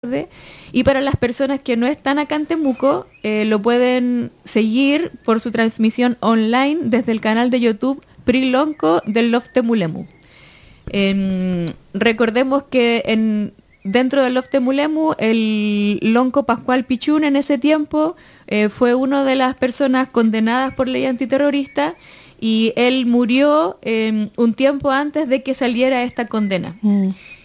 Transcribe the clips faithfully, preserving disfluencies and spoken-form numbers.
Y para las personas que no están acá en Temuco, eh, lo pueden seguir por su transmisión online desde el canal de YouTube Prilonco del Lof Temulemu. Eh, recordemos que en, dentro del Lof Temulemu, el lonco Pascual Pichún en ese tiempo eh, fue una de las personas condenadas por ley antiterrorista y él murió eh, un tiempo antes de que saliera esta condena. Mm.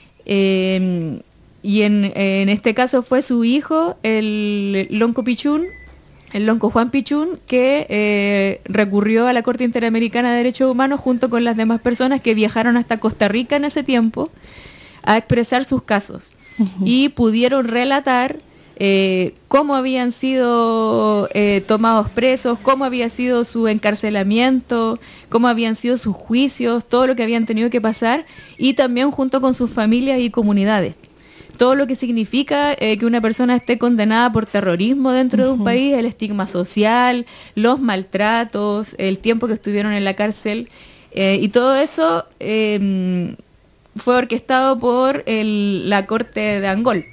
Eh, Y en, en este caso fue su hijo, el lonco Pichún, el lonco Juan Pichún, que eh, recurrió a la Corte Interamericana de Derechos Humanos junto con las demás personas que viajaron hasta Costa Rica en ese tiempo a expresar sus casos. Uh-huh. Y pudieron relatar eh, cómo habían sido eh, tomados presos, cómo había sido su encarcelamiento, cómo habían sido sus juicios, todo lo que habían tenido que pasar, y también junto con sus familias y comunidades. Todo lo que significa eh, que una persona esté condenada por terrorismo dentro uh-huh. de un país, el estigma social, los maltratos, el tiempo que estuvieron en la cárcel, eh, y todo eso eh, fue orquestado por el, la Corte de Angol.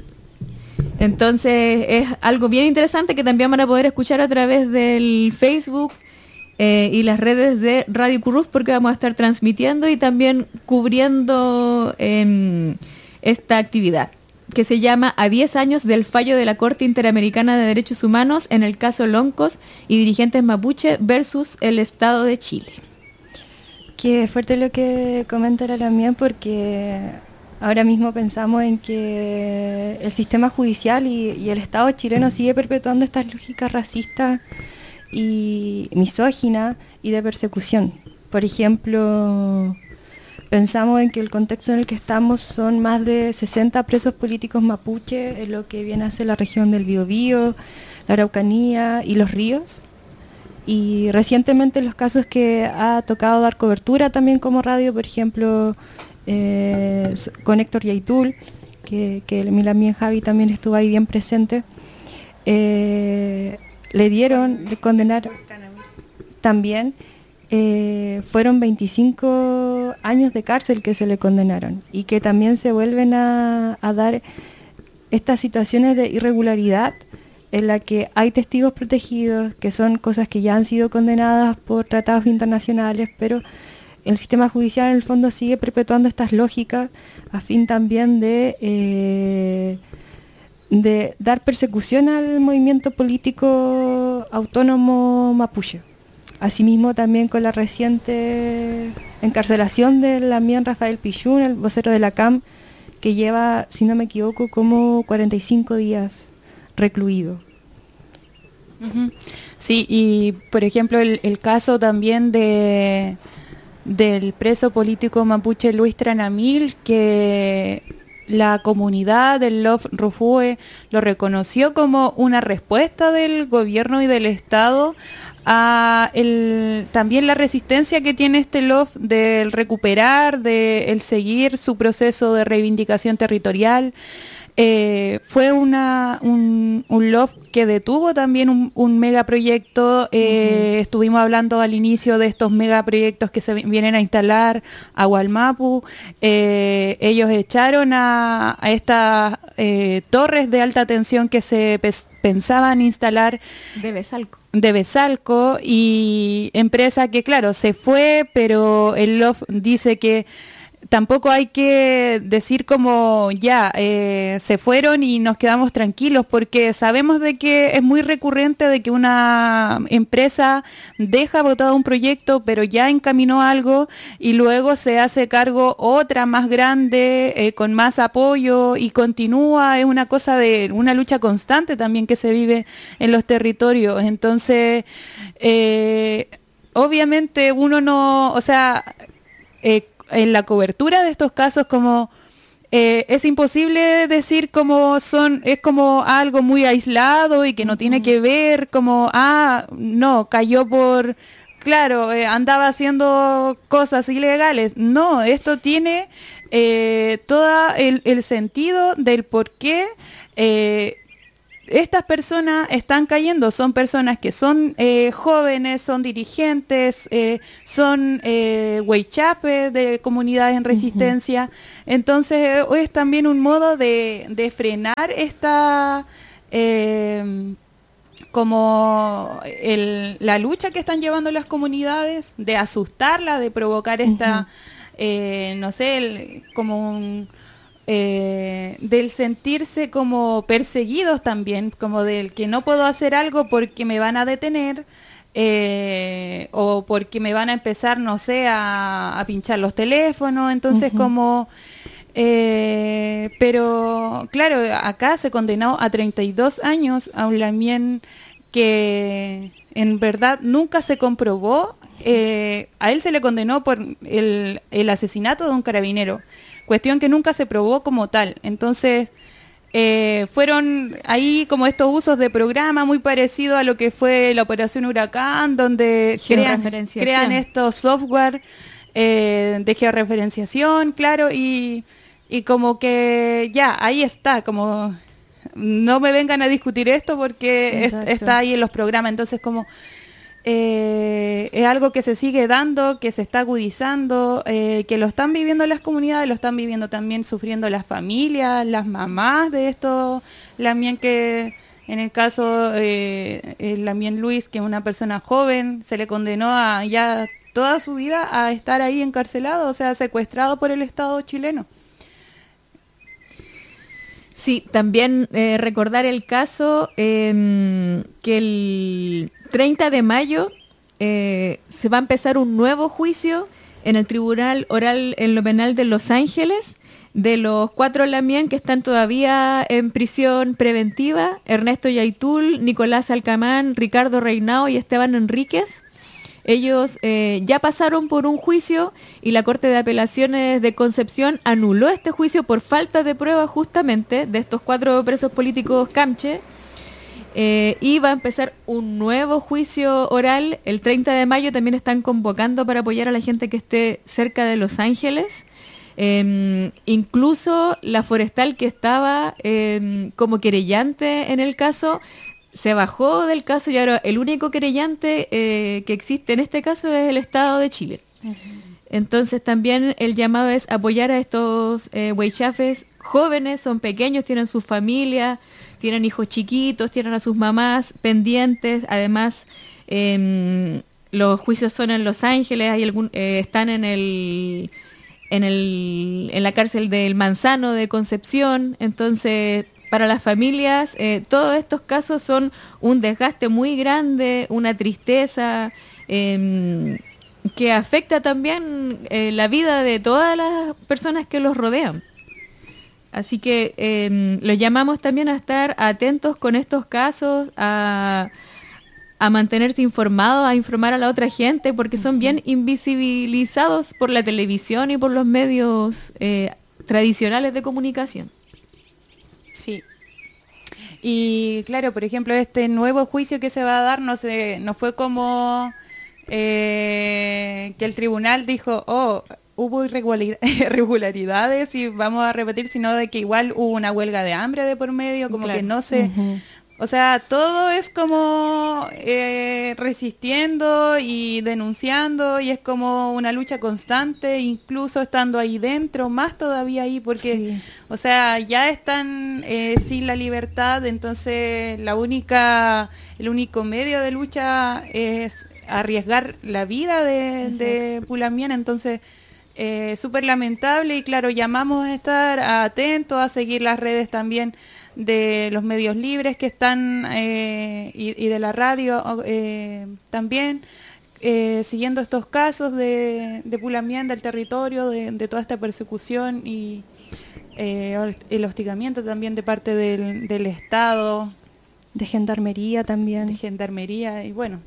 Entonces es algo bien interesante que también van a poder escuchar a través del Facebook eh, y las redes de Radio Currús, porque vamos a estar transmitiendo y también cubriendo Eh, esta actividad, que se llama A diez años del fallo de la Corte Interamericana de Derechos Humanos en el caso Loncos y dirigentes mapuche versus el Estado de Chile. Qué fuerte lo que comenta la Lamien, porque ahora mismo pensamos en que el sistema judicial y, y el Estado chileno sigue perpetuando estas lógicas racistas y misóginas y de persecución. Por ejemplo, pensamos en que el contexto en el que estamos son más de sesenta presos políticos mapuche en lo que viene a ser la región del Biobío, la Araucanía y los ríos. Y recientemente los casos que ha tocado dar cobertura también como radio, por ejemplo, eh, con Héctor Yaitul, que, que Milamien Javi también estuvo ahí bien presente, eh, le dieron, le condenaron también. Eh, fueron veinticinco años de cárcel que se le condenaron y que también se vuelven a, a dar estas situaciones de irregularidad en la que hay testigos protegidos, que son cosas que ya han sido condenadas por tratados internacionales, pero el sistema judicial en el fondo sigue perpetuando estas lógicas a fin también de, eh, de dar persecución al movimiento político autónomo mapuche. Asimismo, también con la reciente encarcelación de Lamien Rafael Pichún, el vocero de la C A M, que lleva, si no me equivoco, como cuarenta y cinco días recluido. Uh-huh. Sí, y por ejemplo el, el caso también de del preso político mapuche Luis Tranamil, que la comunidad del Lof Rufue lo reconoció como una respuesta del gobierno y del Estado a el, también la resistencia que tiene este Lof del recuperar, de el seguir su proceso de reivindicación territorial. Eh, fue una, un, un Lof que detuvo también un, un megaproyecto. Eh, uh-huh. Estuvimos hablando al inicio de estos megaproyectos que se vienen a instalar a Hualmapu. Eh, ellos echaron a, a estas eh, torres de alta tensión que se pes, pensaban instalar de Besalco. de Besalco, y empresa que claro se fue, pero el Lof dice que tampoco hay que decir como ya eh, se fueron y nos quedamos tranquilos, porque sabemos de que es muy recurrente de que una empresa deja botado un proyecto pero ya encaminó algo y luego se hace cargo otra más grande eh, con más apoyo y continúa. Es una cosa de una lucha constante también que se vive en los territorios. Entonces eh, obviamente uno no, o sea eh, en la cobertura de estos casos como eh, es imposible decir como son, es como algo muy aislado y que no uh-huh. tiene que ver como, ah, no, cayó por, claro, eh, andaba haciendo cosas ilegales. No, esto tiene eh, todo el, el sentido del por qué eh, estas personas están cayendo, son personas que son eh, jóvenes, son dirigentes, eh, son eh, huaychapes de comunidades en resistencia. Uh-huh. Entonces, hoy es también un modo de, de frenar esta... Eh, como el, la lucha que están llevando las comunidades, de asustarlas, de provocar esta, uh-huh. eh, no sé, el, como un, eh, del sentirse como perseguidos también, como del que no puedo hacer algo porque me van a detener, eh, o porque me van a empezar, no sé, a, a pinchar los teléfonos, entonces uh-huh. como... Eh, pero claro, acá se condenó a treinta y dos años a un lamien que en verdad nunca se comprobó. Eh, a él se le condenó por el, el asesinato de un carabinero, cuestión que nunca se probó como tal. Entonces eh, fueron ahí como estos usos de programa muy parecido a lo que fue la Operación Huracán, donde crean, crean estos software eh, de georreferenciación, claro, y Y como que ya, ahí está, como no me vengan a discutir esto porque es, está ahí en los programas. Entonces como eh, es algo que se sigue dando, que se está agudizando, eh, que lo están viviendo las comunidades, lo están viviendo también sufriendo las familias, las mamás de estos lamien, que en el caso eh, el lamien Luis, que es una persona joven, se le condenó a ya toda su vida a estar ahí encarcelado, o sea, secuestrado por el Estado chileno. Sí, también eh, recordar el caso eh, que el treinta de mayo eh, se va a empezar un nuevo juicio en el Tribunal Oral en lo Penal de Los Ángeles de los cuatro lamien que están todavía en prisión preventiva: Ernesto Yaitul, Nicolás Alcamán, Ricardo Reinao y Esteban Enríquez. Ellos eh, ya pasaron por un juicio y la Corte de Apelaciones de Concepción anuló este juicio por falta de prueba justamente de estos cuatro presos políticos camche. Eh, y va a empezar un nuevo juicio oral el treinta de mayo. También están convocando para apoyar a la gente que esté cerca de Los Ángeles. Eh, incluso la forestal que estaba eh, como querellante en el caso se bajó del caso y ahora el único querellante eh, que existe en este caso es el Estado de Chile. Uh-huh. Entonces también el llamado es apoyar a estos eh, huaychafes jóvenes, son pequeños, tienen sus familias, tienen hijos chiquitos, tienen a sus mamás pendientes. Además, eh, los juicios son en Los Ángeles, hay algún, eh, están en el, en el en la cárcel del Manzano de Concepción. Entonces, para las familias, eh, todos estos casos son un desgaste muy grande, una tristeza eh, que afecta también eh, la vida de todas las personas que los rodean. Así que eh, los llamamos también a estar atentos con estos casos, a, a mantenerse informados, a informar a la otra gente, porque son bien invisibilizados por la televisión y por los medios eh, tradicionales de comunicación. Sí. Y claro, por ejemplo, este nuevo juicio que se va a dar no se, no fue como eh, que el tribunal dijo, oh, hubo irregularidades y vamos a repetir, sino de que igual hubo una huelga de hambre de por medio, como claro. que no se... Uh-huh. O sea, todo es como eh, resistiendo y denunciando, y es como una lucha constante, incluso estando ahí dentro, más todavía ahí, porque, sí. o sea, ya están eh, sin la libertad. Entonces la única, el único medio de lucha es arriesgar la vida de, de Pulamien. Entonces, eh, súper lamentable, y claro, llamamos a estar atentos, a seguir las redes también de los medios libres que están eh, y, y de la radio eh, también, eh, siguiendo estos casos de, de Pulamien, del territorio, de, de toda esta persecución y eh, el hostigamiento también de parte del, del Estado. De gendarmería también. De gendarmería, y bueno.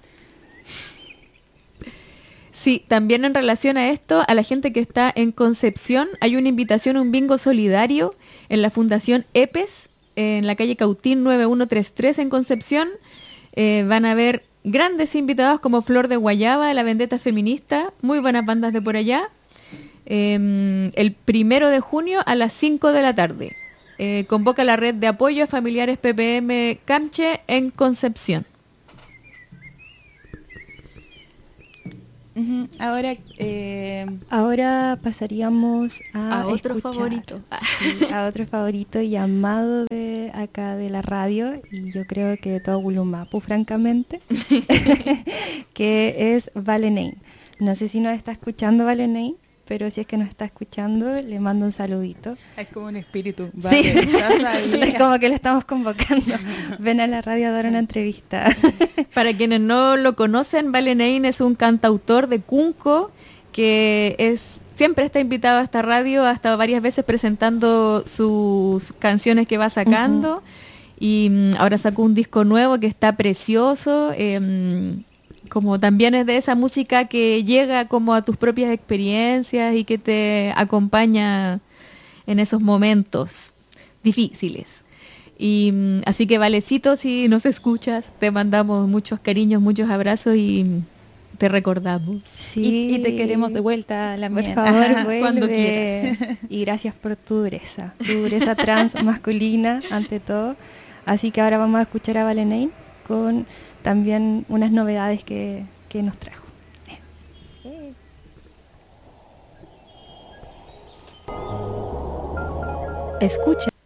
Sí, también en relación a esto, a la gente que está en Concepción, hay una invitación a un bingo solidario en la Fundación EPES, en la calle Cautín nueve uno tres tres en Concepción. Eh, van a haber grandes invitados como Flor de Guayaba, La Vendetta Feminista, muy buenas bandas de por allá. Eh, el primero de junio a las cinco de la tarde. eh, convoca la red de apoyo a familiares P P M Camche en Concepción. Uh-huh. Ahora, eh... ahora pasaríamos a, a otro escuchar, favorito. Sí, a otro favorito llamado de acá de la radio, y yo creo que de todo Gulumapu, francamente, que es Valenein. No sé si nos está escuchando Valenein, pero si es que nos está escuchando, le mando un saludito. Es como un espíritu. Vale, sí, es como que lo estamos convocando. Ven a la radio a dar una entrevista. Para quienes no lo conocen, Valenein es un cantautor de Cunco que es siempre está invitado a esta radio, ha estado varias veces presentando sus canciones que va sacando. Uh-huh. Y um, ahora sacó un disco nuevo que está precioso. Eh, como también es de esa música que llega como a tus propias experiencias y que te acompaña en esos momentos difíciles. Y así que Valecito, si nos escuchas, te mandamos muchos cariños, muchos abrazos y te recordamos. Sí. Y, y te queremos de vuelta, la por mía. favor, vuelve. Cuando quieras. Y gracias por tu dureza, tu dureza trans masculina ante todo. Así que ahora vamos a escuchar a Valenein con también unas novedades que, que nos trajo. Eh. Escucha.